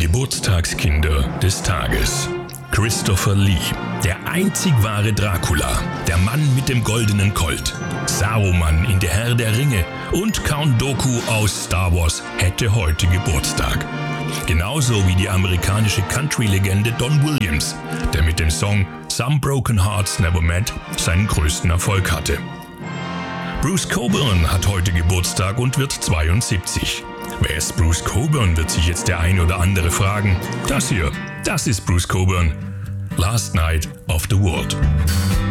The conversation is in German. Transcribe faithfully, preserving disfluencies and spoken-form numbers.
Geburtstagskinder des Tages. Christopher Lee, der einzig wahre Dracula, der Mann mit dem goldenen Colt, Saruman in Der Herr der Ringe und Count Dooku aus Star Wars hätte heute Geburtstag. Genauso wie die amerikanische Country-Legende Don Williams, der mit dem Song Some Broken Hearts Never Met seinen größten Erfolg hatte. Bruce Cockburn hat heute Geburtstag und wird zweiundsiebzig. Wer ist Bruce Cockburn, wird sich jetzt der ein oder andere fragen. Das hier, das ist Bruce Cockburn. Last Night of the World.